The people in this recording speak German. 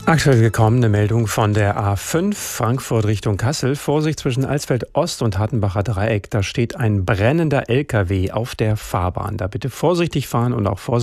Aktuell gekommene Meldung von der A5 Frankfurt Richtung Kassel. Vorsicht zwischen Alsfeld Ost und Hattenbacher Dreieck. Da steht ein brennender LKW auf der Fahrbahn. Da bitte vorsichtig fahren und auch vorsichtig